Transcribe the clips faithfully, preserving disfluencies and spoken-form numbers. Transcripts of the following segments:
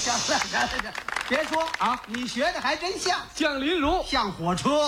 行了行了行了，别说啊，你学的还真像， 像林如， 像火车。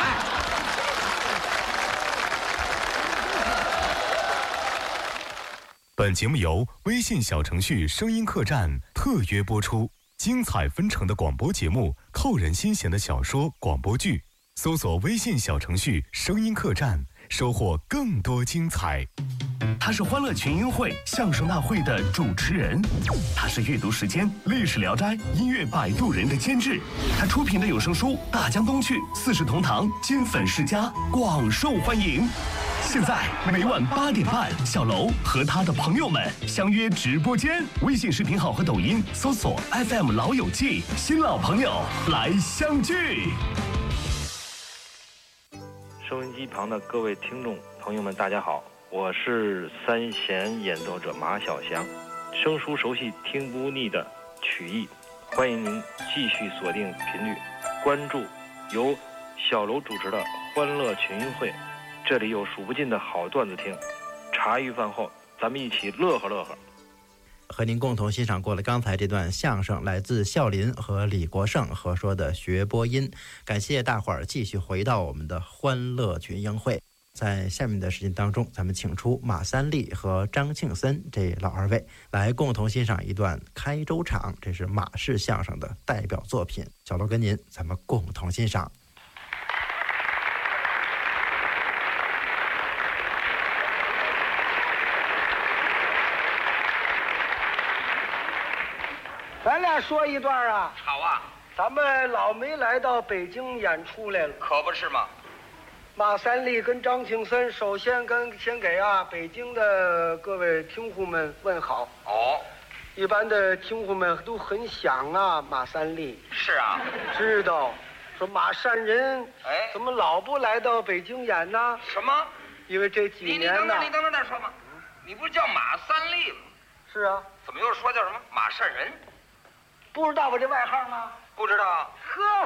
本节目由微信小程序声音客栈特约播出，精彩纷呈的广播节目，扣人心弦的小说、广播剧，搜索微信小程序声音客栈，收获更多精彩。 他是欢乐群英会相声大会的主持人，他是阅读时间历史聊斋音乐摆渡人的监制，他出品的有声书《大江东去》《四世同堂》《金粉世家》广受欢迎。现在每晚八点半，小楼和他的朋友们相约直播间，微信视频号和抖音搜索 F M 老友记，新老朋友来相聚。 收音机旁的各位听众朋友们，大家好，我是三弦演奏者马小祥，生疏熟悉听不腻的曲艺，欢迎您继续锁定频率，关注由小楼主持的欢乐群英会，这里有数不尽的好段子听，茶余饭后咱们一起乐呵乐呵。 和您共同欣赏过了刚才这段相声，来自孝林和李国盛合说的学播音。感谢大伙儿继续回到我们的欢乐群英会。在下面的时间当中，咱们请出马三立和张庆森这老二位来共同欣赏一段开州场，这是马氏相声的代表作品。小楼跟您咱们共同欣赏。 咱俩说一段啊。 好啊， 咱们老没来到北京演出来了， 可不是吗？ 马三立跟张庆森首先跟先给啊北京的各位听户们问好。 哦， 一般的听户们都很想啊马三立。 是啊， 知道，说马善人哎怎么老不来到北京演呢？ 什么？ 因为这几你你年呢等等，你等等再说嘛。你不是叫马三立吗？ 是啊， 怎么又说叫什么马善人？ 不知道我这外号吗？ 不知道。 呵，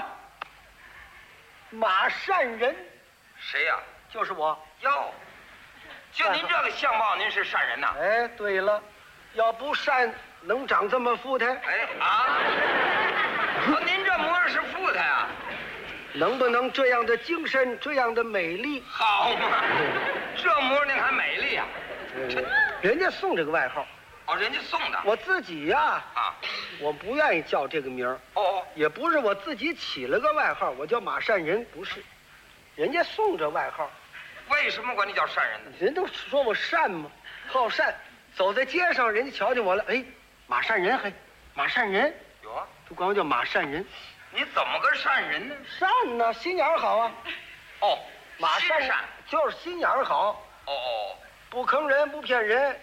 马善人谁呀、 就是我。 哟，就您这个相貌，您是善人呐？ 哎，对了，要不善能长这么富态？ 哎啊，说您这模样是富态啊？ 能不能这样的精神，这样的美丽？ 好嘛，这模样您还美丽啊？ 人家送这个外号， 哦，人家送的。 我自己呀、 啊， 我不愿意叫这个名儿。 哦， 也不是我自己起了个外号，我叫马善人，不是，人家送这外号。 为什么管你叫善人呢？ 人都说我善嘛，好善，走在街上，人家瞧见我了，哎，马善人，嘿，马善人， 有啊， 都管我叫马善人。 你怎么个善人呢？ 善呢，心眼儿好啊。 哦， 马善心善。 就是心眼儿好， 哦哦， 不坑人，不骗人，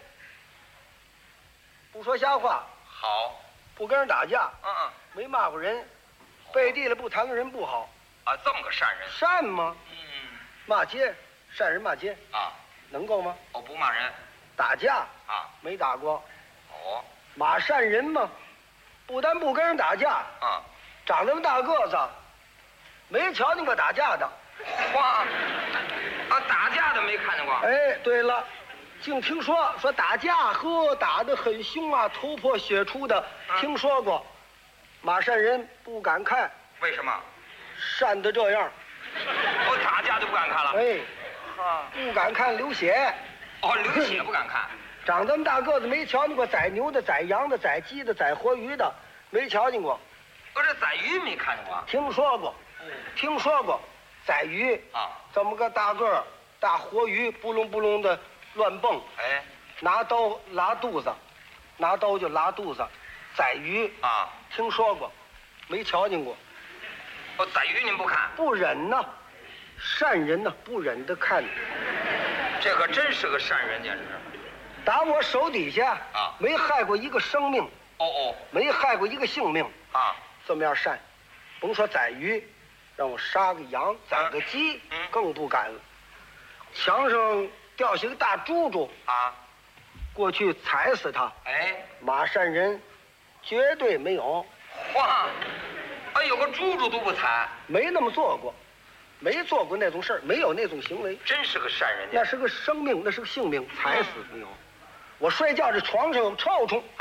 不说瞎话， 好， 不跟人打架， 嗯嗯， 没骂过人，背地里不谈个人不好。 啊，这么个善人。 善吗？ 嗯， 骂街，善人骂街， 啊， 能够吗？ 哦，不骂人。 打架啊， 没打过。 哦， 马善人嘛，不但不跟人打架， 啊， 长那么大个子，没瞧见过打架的。 哇，啊，打架的没看见过。 哎，对了，净听说说打架，呵，打得很凶啊，头破血出的， 啊听说过。马善人不敢看， 为什么？ 善得这样。 我打架就不敢看了。 哎， 啊， 不敢看流血。 哦，流血不敢看。 长这么大个子，没瞧见过宰牛的、宰羊的、宰鸡的、宰活鱼的，没瞧见过。 我这宰鱼没看见过。 听说过，听说过，宰鱼啊， 这么个大个儿大活鱼，不隆不隆的乱蹦， 哎， 拿刀拉肚子，拿刀就拉肚子，宰鱼啊， 听说过，没瞧见过。 哦，宰鱼您不看？ 不忍呐，善人呐，不忍得看。 这可真是个善人，简直。 打我手底下啊， 没害过一个生命， 哦哦， 没害过一个性命啊， 这么样善，甭说宰鱼，让我杀个羊、宰个鸡， 嗯更不敢了。墙上掉下个大猪猪啊， 过去踩死他， 哎， 马善人绝对没有， 哇，哎，有个猪猪都不踩， 没那么做过，没做过那种事儿，没有那种行为， 真是个善人。 那是个生命，那是个性命，踩死没有。我睡觉这床上有臭虫啊，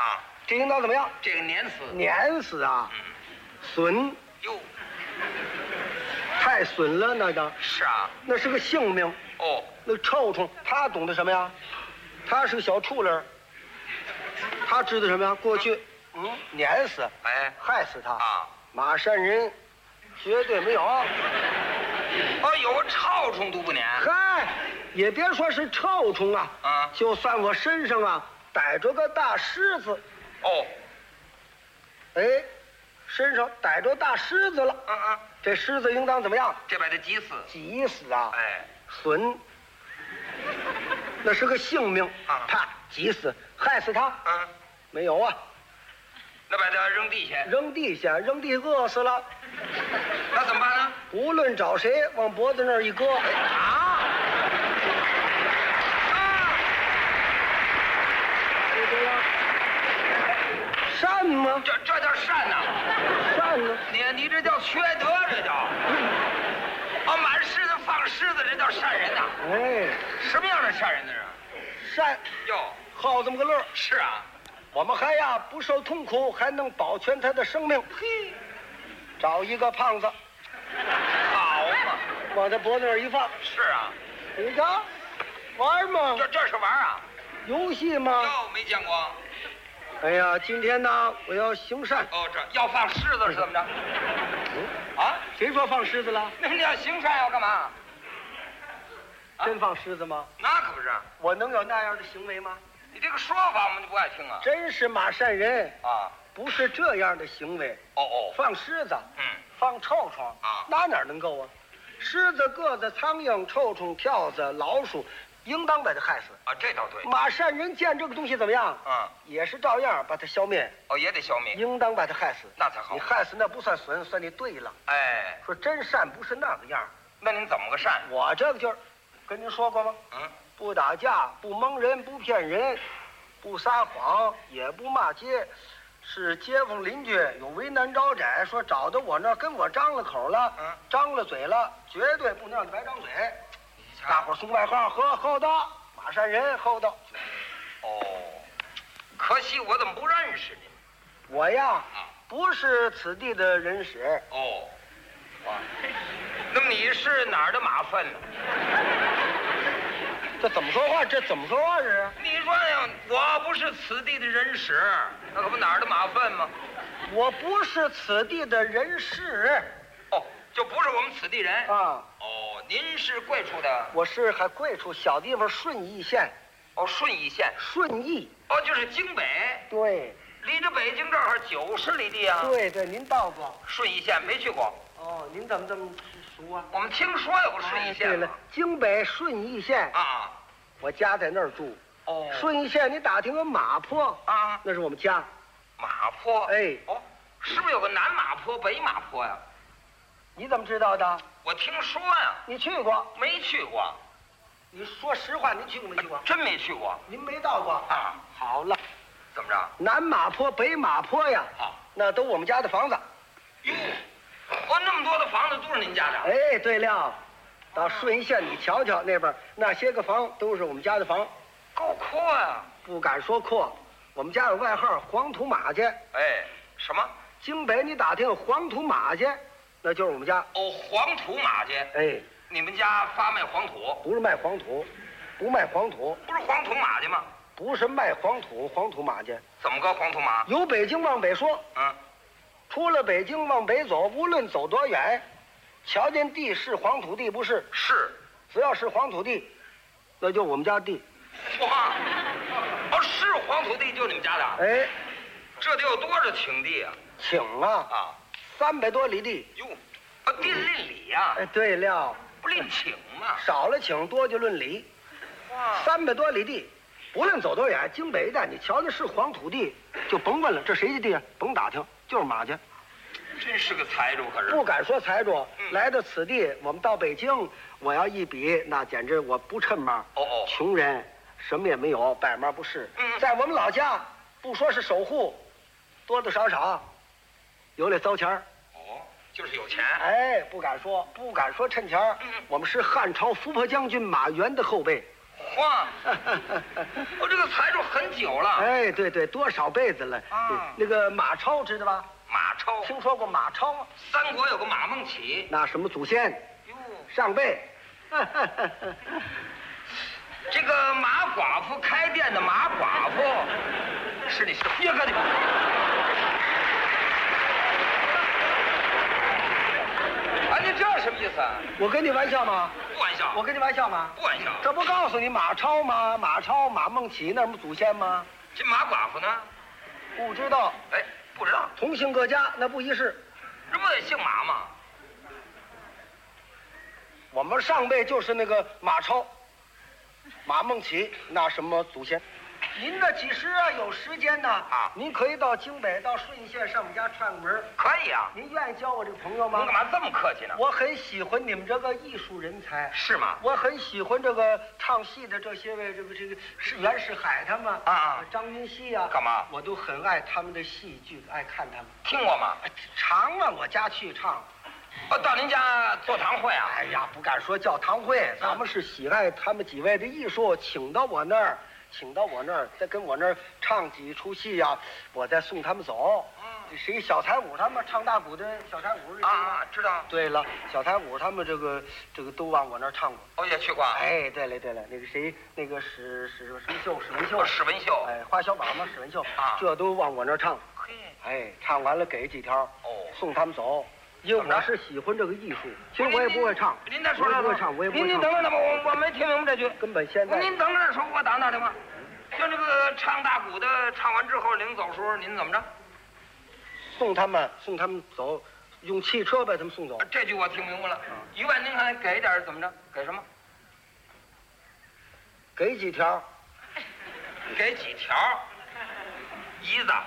这应当怎么样？ 这个碾死。 碾死啊！损哟， 太损了，那个是啊。 那是个性命。 哦， 那臭虫他懂得什么呀？他是个小畜类，他知道什么呀？过去，嗯，碾死， 哎， 害死他啊！ 马善人绝对没有。 哦，有个臭虫都不撵。 嗨，也别说是臭虫啊， 啊， 就算我身上啊逮着个大虱子， 哦， 哎，身上逮着大虱子了， 嗯嗯， 这虱子应当怎么样？ 这把他急死。 急死啊！ 哎， 损，那是个性命啊， 啪，急死，害死他。 嗯， 没有啊， 那把他扔地下。 扔地下，扔地饿死了。 那怎么办呢？ 无论找谁，往脖子那儿一搁， 啊啊！ 就这样，善吗？ 这这叫善呐！ 善呢？ 你你这叫缺德，这叫。哦，满狮子放狮子，这叫善人呐！ 哎， 什么样的善人呢？ 善哟， 好这么个乐儿。 是啊。 我们还呀不受痛苦，还能保全他的生命。嘿，找一个胖子， 好嘛， 往他脖子那儿一放。 是啊。 你瞧，玩吗？ 这这是玩啊？ 游戏吗？ 哟，没见过。 哎呀，今天呢，我要行善。 哦，这要放狮子是怎么着？啊？ 谁说放狮子了？ 那你要行善要干嘛？ 真放狮子吗？ 那可不是。 我能有那样的行为吗？ 你这个说法我们就不爱听啊。 真是马善人啊， 不是这样的行为。 哦哦， 放狮子， 嗯， 放臭虫啊， 那哪能够啊？狮子、鸽子、苍蝇、臭虫、跳蚤、老鼠，应当把它害死。 啊，这倒对。 马善人见这个东西怎么样？ 嗯， 也是照样把它消灭。 哦，也得消灭。 应当把它害死， 那才好。 你害死那不算损，算你对了。 哎， 说真善不是那个样。 那您怎么个善？ 我这个就是，跟您说过吗？ 嗯， 不打架，不蒙人，不骗人，不撒谎，也不骂街。是街坊邻居有为难招窄，说找到我那儿跟我张了口了， 嗯， 张了嘴了，绝对不能让你白张嘴。大伙儿送外号，和厚道，马善人厚道。 哦，可惜我怎么不认识您？ 我呀， 啊， 不是此地的人使。 哦，啊，那么你是哪儿的马粪呢？ 这怎么说话？这怎么说话是？ 你说呀，我不是此地的人使，那可不哪儿的马粪吗？ 我不是此地的人士。 哦，就不是我们此地人啊。 哦，您是贵处的？ 我是还贵处小地方顺义县。 哦，顺义县。 顺义。 哦，就是京北。 对。 离着北京正好九十里地啊。 对对，您到过顺义县没去过？ 哦，您怎么这么熟啊？ 我们听说有个顺义县。 对了，京北顺义县啊， 我家在那儿住。 哦， 顺义县你打听个马坡啊， 那是我们家。 马坡。 哎， 哦，是不是有个南马坡、北马坡呀？ 你怎么知道的？ 我听说呀。 你去过？ 没去过。 你说实话，您去过没去过？ 真没去过。 您没到过啊？ 好了。 怎么着？ 南马坡、北马坡呀， 啊， 那都我们家的房子。 哟，哦，那么多的房子都是您家的？ 哎，对了，到顺义县你瞧瞧那边那些个房都是我们家的房， 够阔呀！ 不敢说阔，我们家有外号黄土马家。 哎，什么？ 京北你打听黄土马家，那就是我们家。 哦，黄土马家。 哎， 你们家发卖黄土？ 不是卖黄土，不卖黄土。 不是黄土马家吗？ 不是卖黄土，黄土马家。 怎么个黄土马？ 由北京往北说， 嗯， 出了北京往北走，无论走多远，瞧见地是黄土地不是？ 是， 只要是黄土地，那就我们家地。 哇，哦，是黄土地就你们家的？ 哎， 这得有多少顷地啊？ 顷啊啊， 三百多里地。 哟，啊，地论里呀？ 哎，对了， 不论顷吗？ 少了顷，多就论里。 哇， 三百多里地。不论走多远，京北一带，你瞧那是黄土地，就甭问了，这谁的地啊？甭打听，就是马家。 真是个财主，可是不敢说财主。 嗯、 来到此地，我们到北京，我要一比，那简直我不趁嘛。 哦哦， 穷人，什么也没有，百嘛不是。 嗯， 在我们老家，不说是守护，多多少少有点糟钱儿。 哦，就是有钱。 哎，不敢说，不敢说趁钱儿。 嗯， 我们是汉朝伏波将军马援的后辈。 嚯，我这个猜出很久了。 哎，对对，多少辈子了啊！ 那个马超知道吧？ 马超， 听说过马超吗？ 三国有个马孟起， 那什么祖先？ 哟， 上辈。 这个马寡妇开店的马寡妇，是你师傅？别跟你。啊，你这什么意思啊？ 我跟你玩笑吗？ 不玩笑。 我跟你玩笑吗？ 不玩笑。 这不告诉你马超吗？马超、马孟起那什么祖先吗？ 这马寡妇呢？ 不知道。 哎，不知道。 同姓各家，那不一世。 这不也姓马吗？ 我们上辈就是那个马超、马孟起那什么祖先。您呢，几时啊有时间呢？ 啊， 您可以到京北，到顺义县上我们家串个门。 可以啊。 您愿意交我这个朋友吗？ 您干嘛这么客气呢？ 我很喜欢你们这个艺术人才。 是吗？ 我很喜欢这个唱戏的这些位，这个这个是袁世海他们啊啊， 张云熙啊， 干嘛？ 我都很爱他们的戏剧，爱看他们。 听过吗？ 常往我家去唱。 哦，到您家做堂会啊？ 哎呀，不敢说教堂会，咱们是喜爱他们几位的艺术，请到我那儿，请到我那儿，再跟我那儿唱几出戏呀、啊，我再送他们走。这谁小彩舞他们唱大鼓的小彩舞啊，知道。 对了，小彩舞他们这个这个都往我那儿唱过。 哦，也去过。 哎，对了对了，那个谁，那个史史什么秀，史文秀。 史文秀。 哎，花小宝嘛，史文秀。 啊， 这都往我那儿唱。 嘿。 哎，唱完了给几条。 哦。 送他们走。因为我是喜欢这个艺术，其实我也不会唱。 您再说说。 我也不会唱，我也不会唱。 您您等等等，我我没听明白这句。 根本现在。 您等着说，我打打听吧。就这个唱大鼓的，唱完之后临走时候，您怎么着？ 送他们，送他们走，用汽车把他们送走。 这句我听明白了。一万您还给点怎么着？给什么？ 给几条？ 给几条？一子。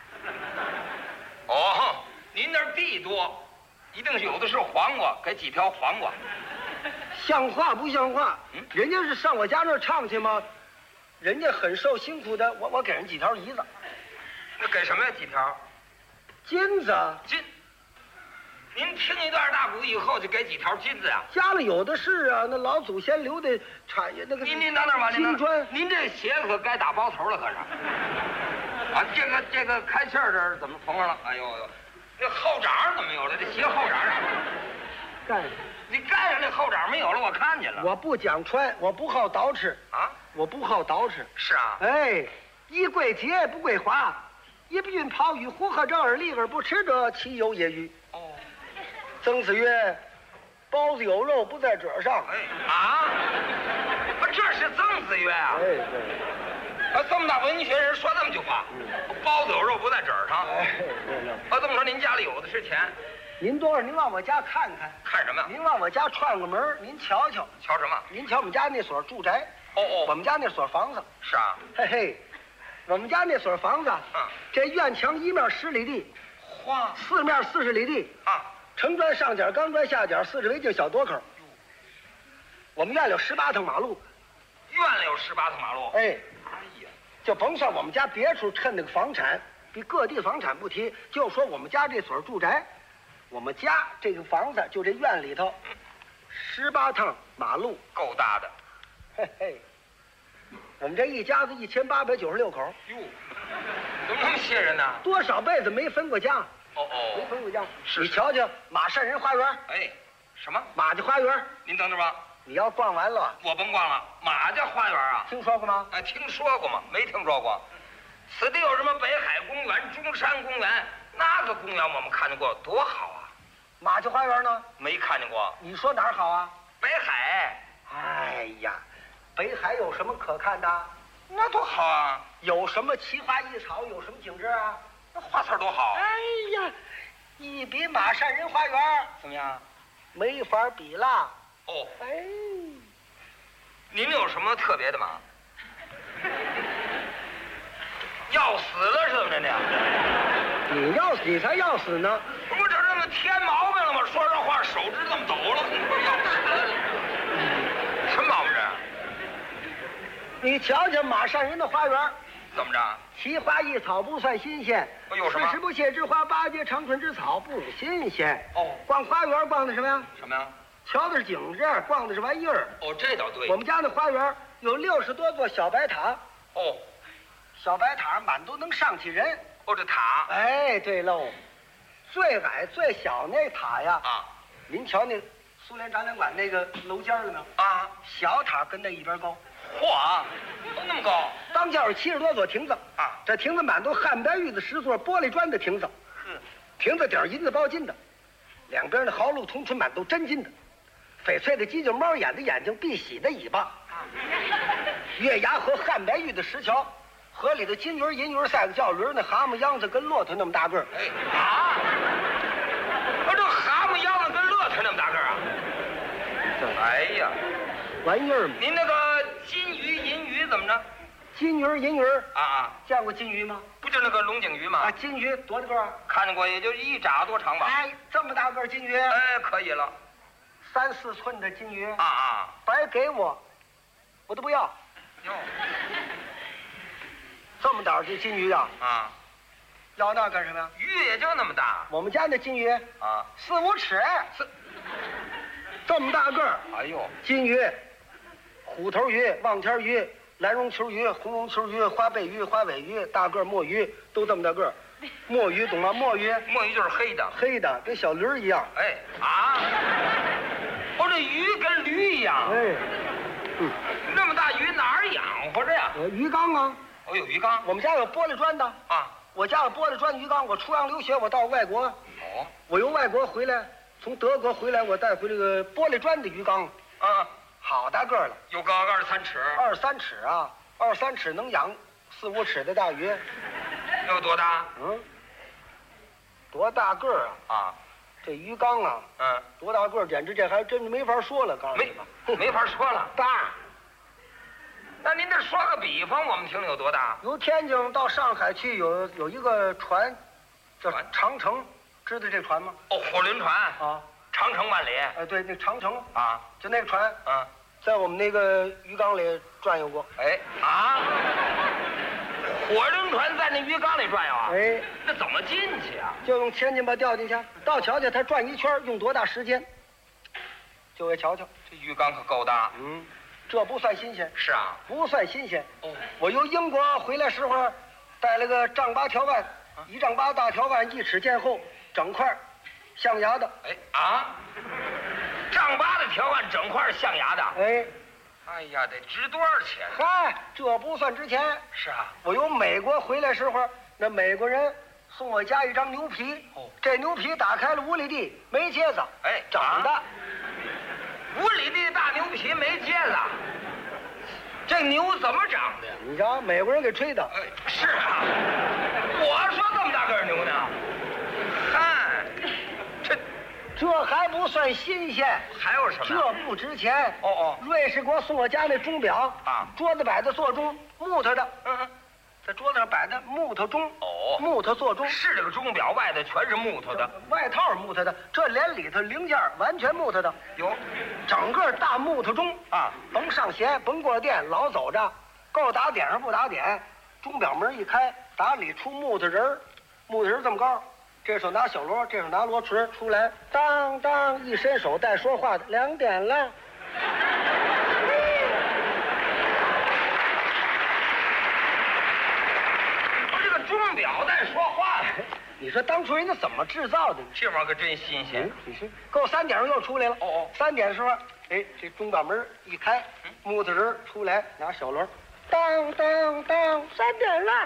哦。您那儿地多，一定是有的是黄瓜，给几条黄瓜。 像话不像话？嗯，人家是上我家那儿唱去吗？人家很受辛苦的，我我给人几条梨子。 那给什么呀？几条？ 金子。 金。您听一段大鼓以后就给几条金子呀？ 家里有的是啊，那老祖先留的产业那个。 您您等等吧， 金砖。 您这鞋可该打包头了，可是。啊，这个这个开气儿这儿怎么缝上了？哎呦呦！这后掌怎么有了？这鞋后掌盖， 你盖上那后掌没有了，我看见了。 我不讲穿，我不好捯饬啊， 我不好捯饬。 是啊， 哎，衣贵洁不贵华，一不运袍与呼和正而立而不吃者，其有也与？ 哦， 曾子曰：“包子有肉不在褶上。” 哎啊，不，这是曾子曰啊。 哎对。 啊，这么大文学人说这么句话，包子有肉不在褶上。 哎，对了。 啊，这么说您家里有的是钱？ 您多少？您往我家看看。 看什么？ 您往我家串个门，您瞧瞧。 瞧什么？ 您瞧我们家那所住宅。 哦哦。 我们家那所房子。 是啊。 嘿嘿，我们家那所房子， 嗯， 这院墙一面十里地， 哇， 四面四十里地啊， 城砖上角，钢砖下角，四十围净小垛口。我们院里有十八趟马路。 院里有十八趟马路。 哎。就甭算我们家别处趁那个房产，比各地房产不提，就说我们家这所住宅，我们家这个房子就这院里头，十八趟马路， 够大的。 嘿嘿，我们这一家子一千八百九十六口。 哟，怎么那么些人呢？ 多少辈子没分过家？ 哦哦， 没分过家。 是。 你瞧瞧马善人花园。 哎，什么？ 马家花园。 您等着吧。 你要逛完了， 我甭逛了。马家花园啊， 听说过吗？ 哎，听说过吗？没听说过。此地有什么北海公园、中山公园？那个公园我们看见过，多好啊！ 马家花园呢？ 没看见过。 你说哪儿好啊？ 北海。 哎呀，北海有什么可看的？ 那多好啊！ 有什么奇花异草？有什么景致啊？ 那花草多好。 哎呀，一比马善人花园怎么样？ 没法比啦。 哦， 哎， 您有什么特别的吗？要死了是怎么着呢？ 你要死，你才要死呢！ 不是这这么添毛病了吗？说这话手指这么抖了，你说要死了？什么毛病这？ 你瞧瞧马善人的花园， 怎么着？ 奇花异草不算新鲜， 有什么？ 四十不谢之花，八节长春之草不新鲜。 哦， 逛花园逛的什么呀？ 什么呀？ 瞧的是景致，逛的是玩意儿。 哦，这倒对。 我们家那花园有六十多座小白塔。 哦， 小白塔满都能上去人。 哦，这塔。 哎，对喽，最矮最小那塔呀， 啊， 您瞧那苏联展览馆那个楼尖了没有？ 啊， 小塔跟那一边高。 嚯，都那么高。 当间有七十多座亭子啊， 这亭子满都汉白玉的石座，玻璃砖的亭子。 是。 亭子底儿银子包金的，两边的毫露铜唇满都真金的，翡翠的犄角猫眼的眼睛，碧玺的尾巴，月牙和汉白玉的石桥，河里的金鱼银鱼赛个叫驴，那蛤蟆秧子跟骆驼那么大个儿。 哎啊，我这蛤蟆秧子跟骆驼那么大个儿啊！哎呀， 玩意儿嘛。 您那个金鱼银鱼怎么着？ 金鱼银鱼啊啊， 见过金鱼吗？ 不就那个龙井鱼吗？ 啊，金鱼多大个儿？ 看见过，也就一拃多长吧。 哎，这么大个儿金鱼。 哎，可以了。 三四寸的金鱼啊啊， 白给我，我都不要。 哟， 这么大的金鱼啊！ 啊， 要那干什么呀？ 鱼也就那么大。 我们家那金鱼啊， 四五尺， 四， 这么大个儿。 哎呦， 金鱼、虎头鱼、望天鱼、蓝绒球鱼、红绒球鱼、花背鱼、花尾鱼、大个儿墨鱼，都这么大个儿。墨鱼懂吗？墨鱼， 墨鱼就是黑的， 黑的，跟小驴儿一样。 哎啊，我这鱼跟驴一样。 哎， 嗯，那么大鱼哪儿养活着呀？ 呃，鱼缸啊， 我有鱼缸。 我们家有玻璃砖的啊， 我家有玻璃砖鱼缸。我出洋留学，我到外国， 哦， 我由外国回来，从德国回来，我带回这个玻璃砖的鱼缸， 啊， 好大个儿了， 有高二三尺， 二三尺啊，二三尺能养四五尺的大鱼。 有多大？ 嗯，多大个儿啊？ 啊， 这鱼缸啊， 嗯， 多大个儿，简直这还真没法说了。告诉你没吧， 没法说了。 大。 那您这说个比方，我们听听有多大？ 由天津到上海去有有一个船，叫船长城，知道这船吗？ 哦，火轮船啊， 长城万里。 哎，对，那长城啊， 就那个船， 嗯， 在我们那个鱼缸里转悠过。 哎啊，火轮船在那鱼缸里转悠啊？ 哎， 那怎么进去啊？ 就用千斤把掉进去，到瞧瞧它转一圈用多大时间，就给瞧瞧。 这鱼缸可够大。 嗯，这不算新鲜。 是啊。 不算新鲜。 哦， 我由英国回来时候，带了个丈八条腕，一丈八大条腕，一尺见厚，整块，象牙的。 哎啊，丈八的条腕，整块象牙的。 哎， 哎呀，得值多少钱？ 嗨，这不算值钱。 是啊。 我由美国回来时候，那美国人送我家一张牛皮。 哦， 这牛皮打开了五里地，没疖子。 哎， 长的。 啊五里地大牛皮没疖子，这牛怎么长的呀？ 你瞧，美国人给吹的。 哎，是啊，我说这么大个儿牛呢，嗨，这这还不算新鲜， 还有什么？ 这不值钱。 哦哦， 瑞士给我送我家那钟表啊， 桌子摆的座钟，木头的。 嗯嗯， 在桌子上摆的木头钟。 哦， 木头座钟。 是这个钟表外头全是木头的， 外套是木头的，这连里头零件完全木头的。 有， 整个大木头钟啊， 甭上弦，甭过电，老走着，够打点上不打点。钟表门一开，打里出木头人儿，木头人这么高，这手拿小锣，这手拿锣锤出来，当当一伸手带说话的，两点了。 这个钟表在说话呢。 你说当初人家怎么制造的？ 这玩意儿可真新鲜。 你说够三点钟又出来了。 哦哦， 三点的时候，哎，这钟表门一开，木头人出来拿小锣，当当当，三点了。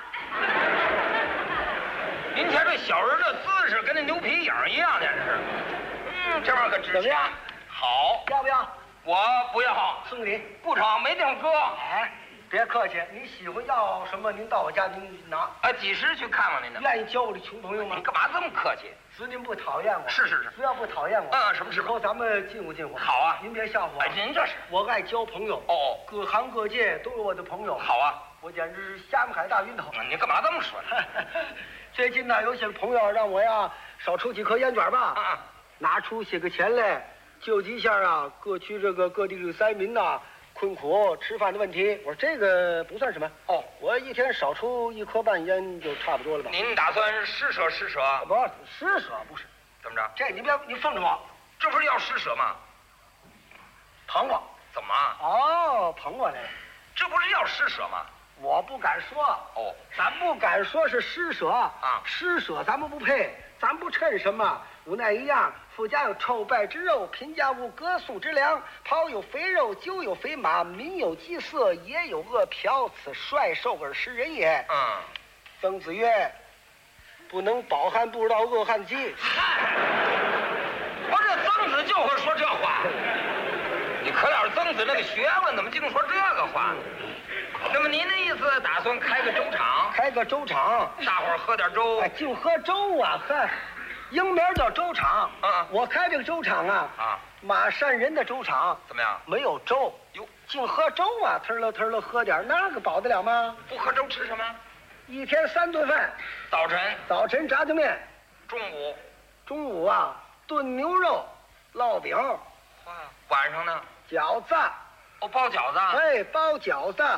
您瞧这小人的姿势，跟那牛皮影一样，简直是。嗯，这玩意儿可值钱。 怎么样？ 好， 要不要？ 我不要， 送礼。 不成，没地方搁。 哎，别客气，你喜欢要什么，您到我家您拿。 啊，几时去看望您呢？ 愿意交我的穷朋友吗您？干嘛这么客气？ 只您不讨厌我。 是是是。 只要不讨厌我。 嗯，什么时以后咱们近乎近乎。 好啊， 您别笑话我。 哎，您这是。 我爱交朋友。 哦， 各行各界都有我的朋友。 好啊， 我简直是虾米海大晕头。 您干嘛这么说呢？ 最近呢，有些朋友让我呀少抽几颗烟卷吧， 啊， 拿出些个钱来救济一下啊各区这个各地这个灾民呐困苦吃饭的问题。我说这个不算什么哦，我一天少抽一颗半烟就差不多了吧。 您打算施舍施舍？ 不，施舍不是。 怎么着？ 这你别你奉承我， 这不是要施舍吗？ 捧我。 怎么？ 哦，捧我来了。 这不是要施舍吗？ 我不敢说。 哦， 咱不敢说是施舍啊， 施舍咱们不配，咱不趁什么。无奈一样，富家有臭败之肉，贫家无隔宿之粮。袍有肥肉，酒有肥马，民有饥色，也有饿殍。此率兽而食人也。 嗯， 曾子曰：“不能饱汉不知道饿汉饥。” 嗨，我这曾子就会说这话。你可了曾子那个学问，怎么净说这个话呢？那么您的意思打算开个粥厂？ 开个粥厂， 大伙儿喝点粥。 哎，净喝粥啊！嗨，英名叫粥厂。 啊， 我开这个粥厂啊， 啊， 马善人的粥厂怎么样？ 没有粥哟， 净喝粥啊，腾了腾了喝点，那个饱得了吗？ 不喝粥吃什么？ 一天三顿饭， 早晨、 早晨炸酱面， 中午， 中午啊炖牛肉、烙饼、 哇，晚上呢？ 饺子， 哦，包饺子。 哎，包饺子。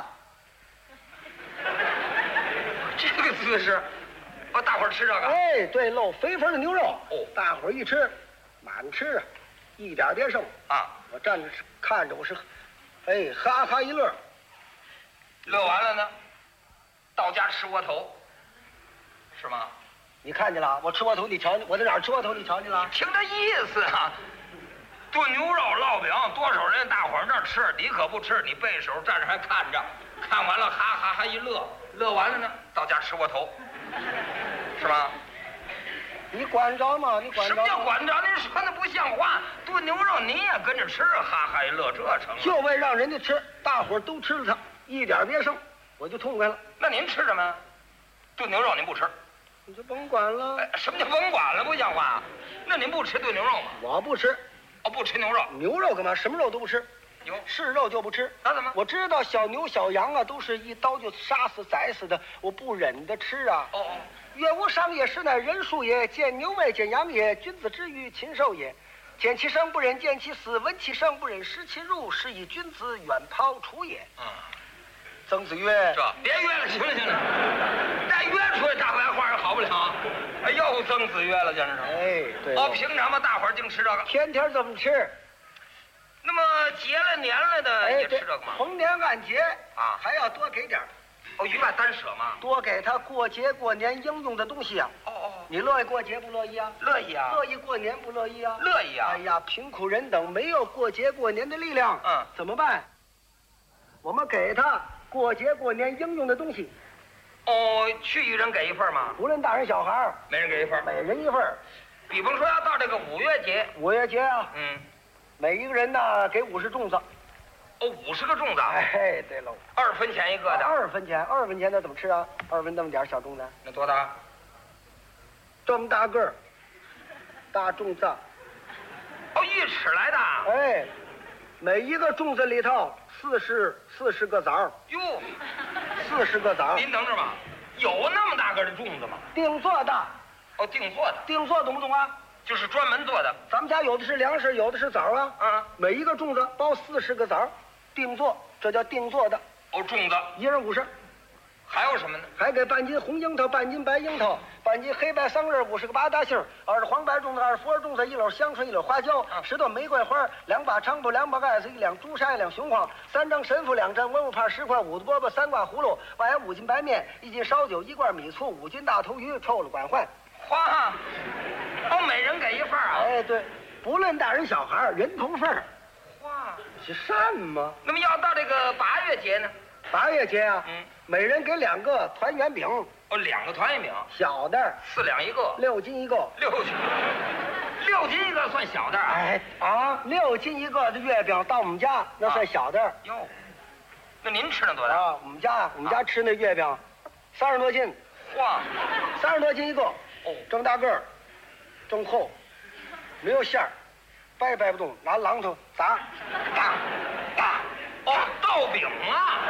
这个姿势，哦，大伙儿吃这个。 哎，对喽，肥肥的牛肉， 哦， 大伙儿一吃，满吃啊，一点别剩啊。 我站着看着我是，哎，哈哈一乐。 乐完了呢，到家吃窝头，是吗？ 你看见了？我吃窝头，你瞧见我在哪儿吃窝头？你瞧见了？ 听这意思啊，炖牛肉、烙饼，多少人大伙儿那儿吃，你可不吃，你背手站着还看着，看完了哈哈哈一乐，乐完了呢，到家吃窝头，是吧？ 你管着吗？你管着？ 什么叫管着？您说那不像话。炖牛肉您也跟着吃，哈哈一乐，这成了？ 就为让人家吃，大伙儿都吃了它，一点别剩，我就痛快了。 那您吃什么？炖牛肉您不吃？ 你就甭管了。 哎，什么叫甭管了？不像话。那您不吃炖牛肉吗？ 我不吃。 哦，不吃牛肉。 牛肉干嘛？什么肉都不吃。 牛是肉就不吃。 那怎么？ 我知道小牛小羊啊，都是一刀就杀死宰死的，我不忍得吃啊。 哦哦。 岳无伤也，实乃人术也。见牛未见羊也，君子之于禽兽也。见其生不忍见其死，闻其声不忍食其入，是以君子远庖厨也。 嗯。 曾子曰：“ 这别约了，行了行了，再约出来大白话也好不了。哎，又曾子约了，真是。 哎，对。 哦，平常嘛，大伙儿净吃这个， 天天这么吃。 那么节了年了的也吃这个吗？ 逢年按节啊， 还要多给点儿。 哦，一外单舍嘛， 多给他过节过年应用的东西啊。 哦哦， 你乐意过节不乐意啊？ 乐意啊。 乐意过年不乐意啊？ 乐意啊。 哎呀，贫苦人等没有过节过年的力量， 嗯， 怎么办？我们给他过节过年应用的东西。 哦，去一人给一份吗？ 无论大人小孩， 每人给一份， 每人一份。 比方说要到这个五月节， 五月节啊， 嗯， 每一个人呢给五十粽子。 哦，五十个粽子。 哎，对喽， 二分钱一个的。 二分钱，二分钱那怎么吃啊？二分那么点小粽子。 那多大？ 这么大个儿，大粽子。 哦，一尺来的。 哎，每一个粽子里头四十四十个枣。 哟， 四十个枣。 您等着吧，有那么大个的粽子吗？ 定做的。 哦，定做的。 定做懂不懂啊？ 就是专门做的。 咱们家有的是粮食，有的是枣啊。 嗯。 每一个粽子包四十个枣，定做，这叫定做的。 哦，粽子。 一人五十。 还有什么呢？ 还给半斤红樱桃，半斤白樱桃，半斤黑白桑葚，五十个八大杏，二十黄白粽子，二十佛粽子，一篓香椿，一篓花椒，十朵玫瑰花，两把菖蒲，两把盖子，一两朱砂，一两雄黄，三张神符，两张文物牌，十块五子饽饽，三挂葫芦，外五斤白面，一斤烧酒，一罐米醋，五斤大头鱼，臭了管换。 花，哦，每人给一份啊。 哎，对，不论大人小孩，人头份儿。 哇， 是善吗？ 那么要到这个八月节呢？ 八月节啊， 嗯， 每人给两个团圆饼。 哦，两个团圆饼， 小的四两一个， 六斤一个。 六斤，六斤一个算小的啊？ 哎啊，六斤一个的月饼到我们家那算小的。 哟、啊，那您吃了多大？ 啊，我们家我们家吃那月饼，三十多斤。 哇， 三十多斤一个。 哦， 这么大个儿，这么厚，没有馅儿，掰掰不动，拿榔头砸，打打。 哦，豆饼啊！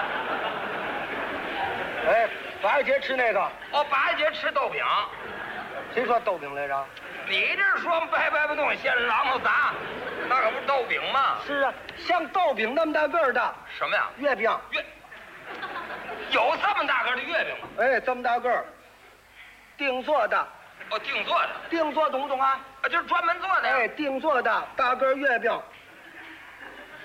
哎，八月节吃那个。 哦，八月节吃豆饼。 谁说豆饼来着？ 你这说掰掰不动，先榔头砸，那可不是豆饼吗？ 是啊，像豆饼那么大个儿的。 什么呀？ 月饼。 月。有这么大个的月饼吗？ 哎，这么大个儿，定做的。 哦，定做的。 定做懂不懂啊？ 啊，就是专门做的呀。 哎，定做的大个月饼。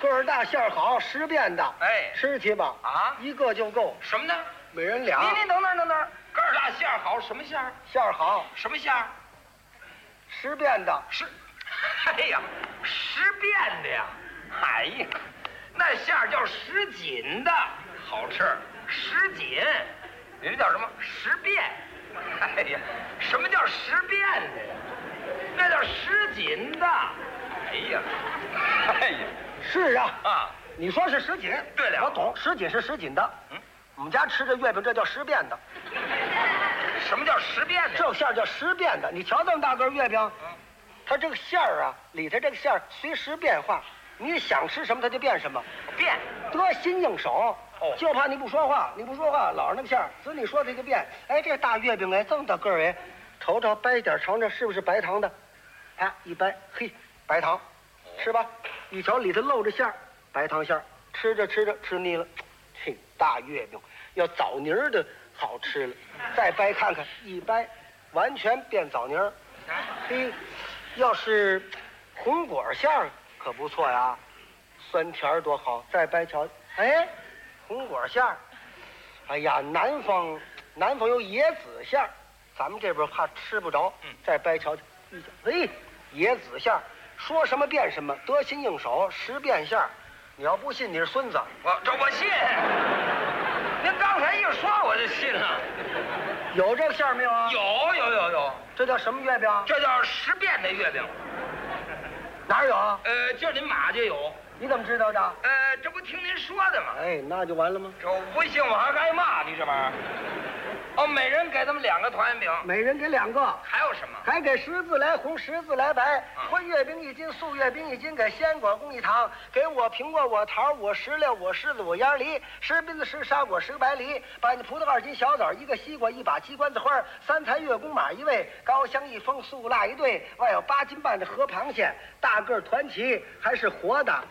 个儿大馅儿好，十变的。 哎， 吃去吧。 啊， 一个就够。 什么呢？ 每人俩。 您您等等等等，个儿大馅儿好，什么馅儿？ 馅儿好， 什么馅儿？ 十变的。 十，哎呀，十变的呀！哎呀，那馅儿叫什锦的，好吃。什锦，你这叫什么？十变。哎呀，什么叫十变的呀？那叫什锦的。哎呀，哎呀， 是啊啊， 你说是什锦， 对了， 我懂，什锦是什锦的。嗯，我们家吃这月饼，这叫十变的。 什么叫十变的？ 这馅儿叫十变的。你瞧这么大个月饼，嗯，它这个馅儿啊，里头这个馅儿随时变化，你想吃什么它就变什么， 变得心应手。哦，就怕你不说话，你不说话，老是那个馅儿，只你说它就变。哎，这大月饼哎，这么大个儿哎，瞅瞅掰一点尝尝，是不是白糖的？哎，一掰，嘿，白糖，吃吧。一瞧里头露着馅儿，白糖馅儿，吃着吃着吃腻了，嘿，大月饼要枣泥儿的好吃了。再掰看看，一掰，完全变枣泥儿。嘿，要是红果馅儿可不错呀，酸甜儿多好。再掰瞧，哎，红果馅儿。哎呀，南方南方有椰子馅儿，咱们这边怕吃不着。嗯，再掰瞧瞧，哎，椰子馅儿，说什么变什么，得心应手，十变馅儿。你要不信，你是孙子。 我这我信。您刚才一说我就信了。 有这个馅儿没有啊？ 有有有有。 这叫什么月饼？ 这叫十变的月饼。 哪儿有啊？ 呃，今儿您马就有。 你怎么知道的？ 呃，这不听您说的吗？ 哎，那就完了吗？ 这我不信我还挨骂，你这玩意儿。哦，每人给他们两个团圆饼， 每人给两个。 还有什么？ 还给十字来红，十字来白，荤月饼一斤，素月饼一斤，给鲜果供一糖，给我苹果，我桃，我石榴，我柿子，我鸭梨，十槟子，十沙果，十白梨，半斤葡萄，二斤小枣，一个西瓜，一把鸡冠子花，三坛月宫马一位，高香一封，素腊一对，外有八斤半的河螃蟹，大个儿团旗，还是活的，